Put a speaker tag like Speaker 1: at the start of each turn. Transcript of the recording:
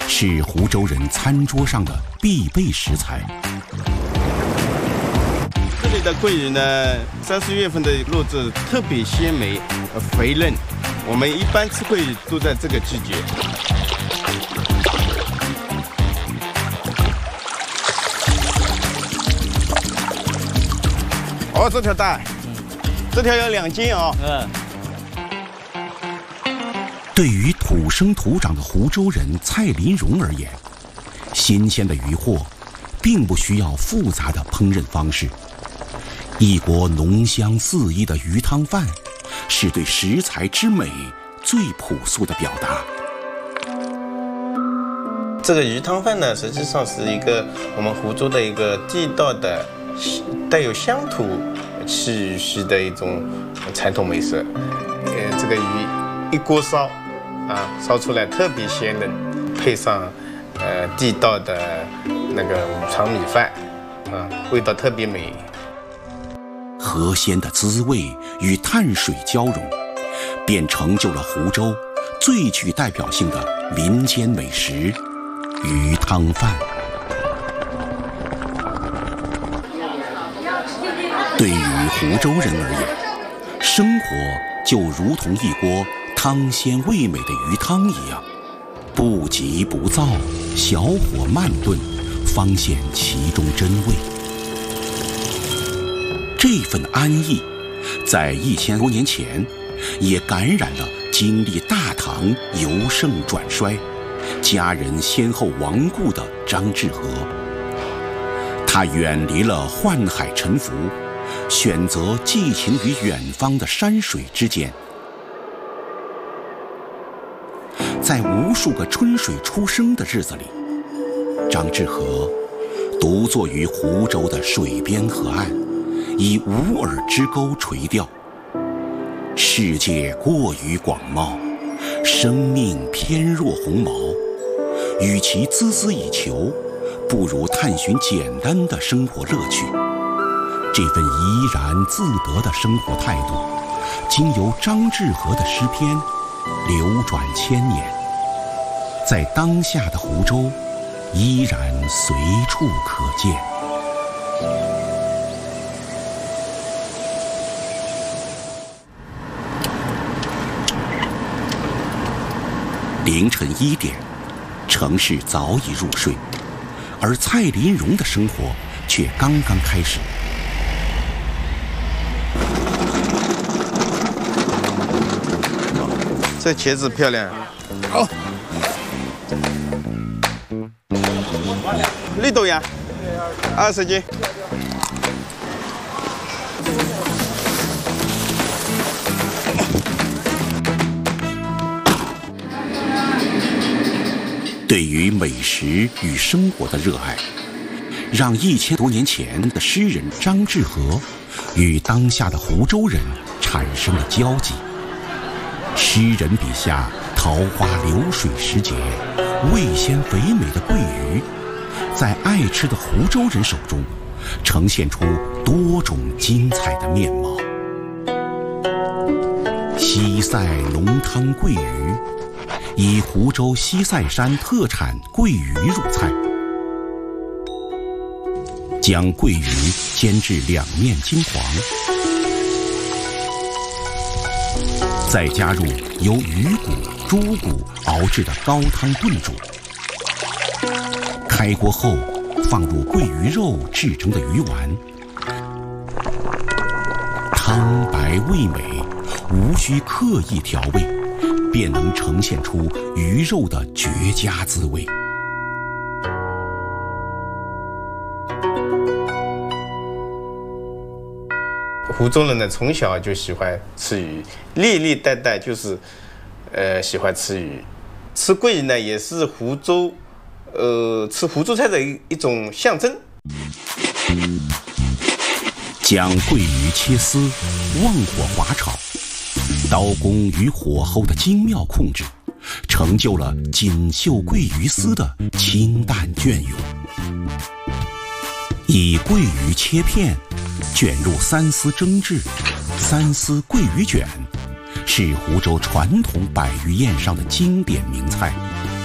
Speaker 1: 是湖州人餐桌上的必备食材。
Speaker 2: 这里的桂鱼呢，3、4月份的肉质特别鲜美、肥嫩。我们一般吃桂鱼都在这个季节。哦，这条大，这条要2斤啊。
Speaker 1: 对于土生土长的湖州人蔡林荣而言，新鲜的鱼货并不需要复杂的烹饪方式，一锅浓香四溢的鱼汤饭是对食材之美最朴素的表达。
Speaker 2: 这个鱼汤饭呢，实际上是一个我们湖州的一个地道的、带有乡土气息的一种传统美食。这个鱼一锅烧，烧出来特别鲜嫩，配上地道的那个五常米饭，味道特别美。
Speaker 1: 河鲜的滋味与碳水交融，便成就了湖州最具代表性的民间美食——鱼汤饭。对于湖州人而言，生活就如同一锅汤鲜味美的鱼汤一样，不急不躁，小火慢炖，方显其中真味。这份安逸，在1000多年前，也感染了经历大唐由盛转衰、家人先后亡故的张志和。他远离了宦海沉浮，选择寄情于远方的山水之间。在无数个春水初生的日子里，张志和独坐于湖州的水边河岸，以无耳之钩垂钓。世界过于广袤，生命偏若鸿毛，与其孜孜以求，不如探寻简单的生活乐趣。这份怡然自得的生活态度，经由张志和的诗篇流转千年，在当下的湖州依然随处可见。凌晨1点，城市早已入睡，而蔡林荣的生活却刚刚开始。
Speaker 2: 这茄子漂亮，好。绿豆芽，20斤。
Speaker 1: 对于美食与生活的热爱，让1000多年前的诗人张志和与当下的湖州人产生了交集。诗人笔下桃花流水时节，味鲜肥美的桂鱼，在爱吃的湖州人手中呈现出多种精彩的面貌。西塞浓汤桂鱼，以湖州西塞山特产桂鱼入菜，将桂鱼煎至2面金黄，再加入由鱼骨、猪骨熬制的高汤炖煮。开锅后，放入桂鱼肉制成的鱼丸，汤白味美，无需刻意调味，便能呈现出鱼肉的绝佳滋味。
Speaker 2: 湖州人呢，从小就喜欢吃鱼，历历代代就是喜欢吃鱼。吃桂鱼呢，也是湖州吃湖州菜的一种象征。
Speaker 1: 将桂鱼切丝，旺火滑炒，刀工与火候的精妙控制，成就了锦绣桂鱼丝的清淡隽永。以桂鱼切片，卷入三丝蒸制，三丝桂鱼卷，是湖州传统百鱼宴上的经典名菜。